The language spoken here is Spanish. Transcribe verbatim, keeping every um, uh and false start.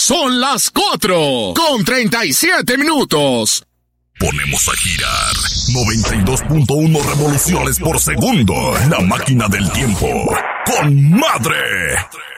Son las cuatro con treinta y siete minutos. Ponemos a girar noventa y dos punto uno revoluciones por segundo. La máquina del tiempo. ¡Con madre!